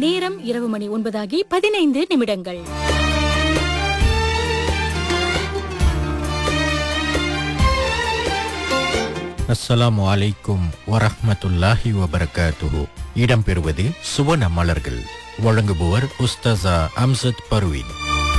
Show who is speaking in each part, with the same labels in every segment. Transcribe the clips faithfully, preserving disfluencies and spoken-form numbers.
Speaker 1: நேரம் இரவு மணி ஒன்பதாகி பதினைந்து நிமிடங்கள்.
Speaker 2: அஸ்ஸலாமு அலைக்கும் வரஹ்மத்துல்லாஹி வபரகாத்துஹு. இடம்பெறுவது சுவன மலர்கள். வழங்குபவர் உஸ்தாசா அம்சத் பர்வீன்.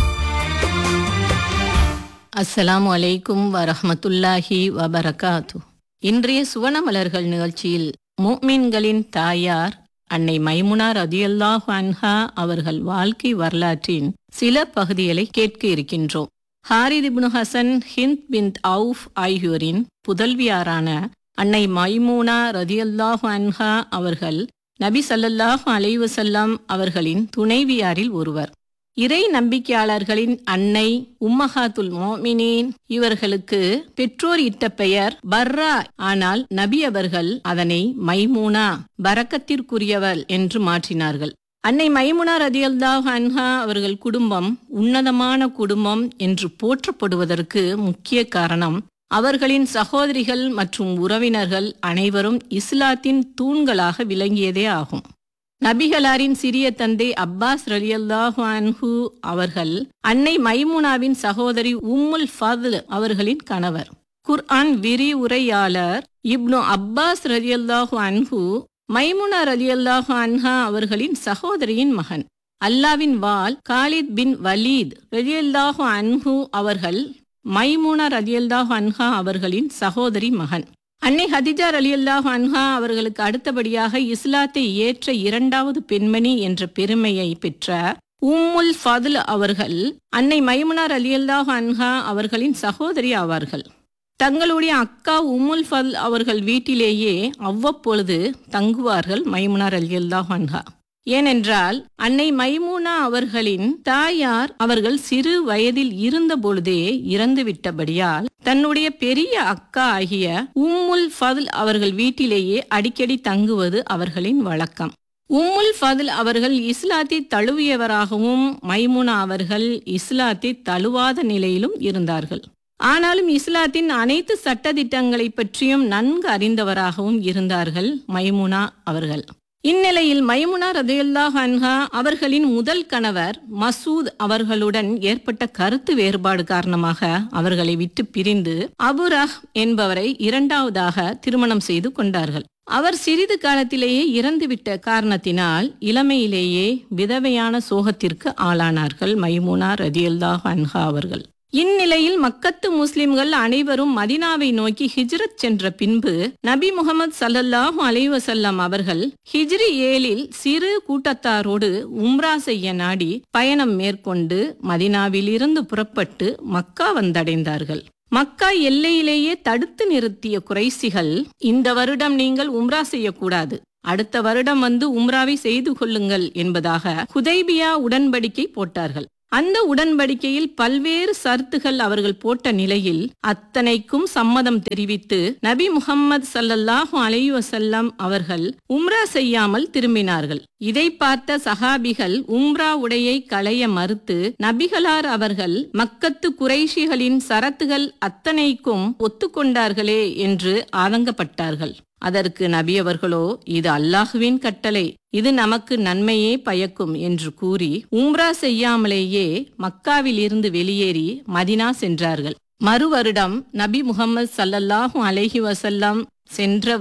Speaker 3: அஸ்ஸலாமு அலைக்கும் வரஹ்மத்துல்லாஹி வபரகாத்து. இன்றைய சுவன மலர்கள் நிகழ்ச்சியில் முஃமின்களின் தாயார் அன்னை மைமுனா ரதியல்லாஹு அன்ஹா அவர்கள் வாழ்க்கை வரலாற்றின் சில பகுதிகளை கேட்க இருக்கின்றோம். ஹாரித் இப்னு ஹசன், ஹிந்த் பின்த் அவுஃப் ஆகியோரின் புதல்வியாரான அன்னை மைமூனா ரதியல்லாஹு அன்ஹா அவர்கள் நபி ஸல்லல்லாஹு அலைஹி வஸல்லம் அவர்களின் துணைவியாரில் ஒருவர். இறை நம்பிக்கையாளர்களின் அன்னை உம்மஹாத்துல் மோமினீன். இவர்களுக்கு பெற்றோர் இட்ட பெயர் பர்ரா. ஆனால் நபி அவர்கள் அதனை மைமூனா, பரக்கத்திற்குரியவள் என்று மாற்றினார்கள். அன்னை மைமுனா ரதியல்லாஹு அன்ஹா அவர்கள் குடும்பம் உன்னதமான குடும்பம் என்று போற்றப்படுவதற்கு முக்கிய காரணம் அவர்களின் சகோதரிகள் மற்றும் உறவினர்கள் அனைவரும் இஸ்லாத்தின் தூண்களாக விளங்கியதே ஆகும். நபிகளாரின் சிறிய தந்தை அப்பாஸ் ரலியல்லாஹு அன்ஹு அவர்கள் அன்னை மைமுனாவின் சகோதரி உம்முல் ஃபத்ல் அவர்களின் கணவர். குர்ஆன் விரிவுரையாளர் இப்னு அப்பாஸ் ரலியல்லாஹு அன்ஹு மைமுனா ரலியல்லாஹு அன்ஹா அவர்களின் சகோதரியின் மகன். அல்லாவின் வாள் காலித் பின் வலீத் ரலியல்லாஹு அன்ஹு அவர்கள் மைமுனா ரலியல்லாஹு அன்ஹா அவர்களின் சகோதரி மகன். அன்னை ஹதிஜா ரலியல்லாஹு அன்ஹா அவர்களுக்கு அடுத்தபடியாக இஸ்லாத்தை ஏற்ற இரண்டாவது பெண்மணி என்ற பெருமையை பெற்ற உம்முல் ஃபத்ல் அவர்கள் அன்னை மைமுனா ரலியல்லாஹு அன்ஹா அவர்களின் சகோதரி ஆவார்கள். தங்களுடைய அக்கா உம்முல் ஃபத்ல் அவர்கள் வீட்டிலேயே அவ்வப்பொழுது தங்குவார்கள் மைமுனா ரலியல்லாஹு அன்ஹா. ஏனென்றால் அன்னை மைமுனா அவர்களின் தாயார் அவர்கள் சிறு வயதில் இருந்த பொழுதே இறந்துவிட்டபடியால் தன்னுடைய பெரிய அக்கா ஆகிய உம்முல் ஃபத்ல் அவர்கள் வீட்டிலேயே அடிக்கடி தங்குவது அவர்களின் வழக்கம். உம்முல் ஃபத்ல் அவர்கள் இஸ்லாத்தை தழுவியவராகவும் மைமுனா அவர்கள் இஸ்லாத்தை தழுவாத நிலையிலும் இருந்தார்கள். ஆனாலும் இஸ்லாத்தின் அனைத்து சட்டதிட்டங்களை பற்றியும் நன்கு அறிந்தவராகவும் இருந்தார்கள் மைமுனா அவர்கள். இந்நிலையில் மைமுனா ரலியல்லாஹு அன்ஹா அவர்களின் முதல் கணவர் மசூத் அவர்களுடன் ஏற்பட்ட கருத்து வேறுபாடு காரணமாக அவர்களை விட்டு பிரிந்து அபுரஹ் என்பவரை இரண்டாவதாக திருமணம் செய்து கொண்டார்கள். அவர் சிறிது காலத்திலேயே இறந்துவிட்ட காரணத்தினால் இளமையிலேயே விதவையான சோகத்திற்கு ஆளானார்கள் மைமுனா ரலியல்லாஹு அன்ஹா அவர்கள். இந்நிலையில் மக்கத்து முஸ்லிம்கள் அனைவரும் மதினாவை நோக்கி ஹிஜ்ரத் சென்ற பின்பு நபி முகமது ஸல்லல்லாஹு அலைஹி வஸல்லம் அவர்கள் ஹிஜ்ரி ஏழில் சிறு கூட்டத்தாரோடு உம்ரா செய்ய நாடி பயணம் மேற்கொண்டு மதினாவில் இருந்து புறப்பட்டு மக்கா வந்தடைந்தார்கள். மக்கா எல்லையிலேயே தடுத்து நிறுத்திய குறைசிகள், இந்த வருடம் நீங்கள் உம்ரா செய்யக்கூடாது, அடுத்த வருடம் வந்து உம்ராவை செய்து கொள்ளுங்கள் என்பதாக ஹுதைபியா உடன்படிக்கை போட்டார்கள். அந்த உடன்படிக்கையில் பல்வேறு சர்த்துகள் அவர்கள் போட்ட நிலையில் அத்தனைக்கும் சம்மதம் தெரிவித்து நபி முஹம்மது ஸல்லல்லாஹு அலைஹி வஸல்லம் அவர்கள் உம்ரா செய்யாமல் திரும்பினார்கள். இதை பார்த்த சஹாபிகள் உம்ரா உடையை களைய மறுத்து நபிகளார் அவர்கள் மக்கத்து குறைஷிகளின் சரத்துகள் அத்தனைக்கும் ஒத்துக்கொண்டார்களே என்று ஆதங்கப்பட்டார்கள். அதற்கு நபி அவர்களோ, இது அல்லாஹுவின் கட்டளை, இது நமக்கு நன்மையே பயக்கும் என்று கூறி உம்ரா செய்யாமலேயே மக்காவில் இருந்து வெளியேறி மதினா சென்றார்கள். மறு வருடம் நபி முகமது ஸல்லல்லாஹு அலைஹி வஸல்லம் சென்ற